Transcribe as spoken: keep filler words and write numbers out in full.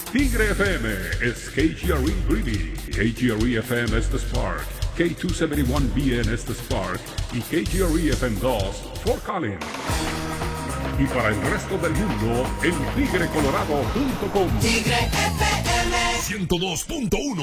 Tigre F M es K G R E Greeley, K G R E F M es The Spark, K doscientos setenta y uno B N es The Spark y K G R E F M dos Fort Collins. Y para el resto del mundo en tigre colorado punto com. Tigre F M ciento dos punto uno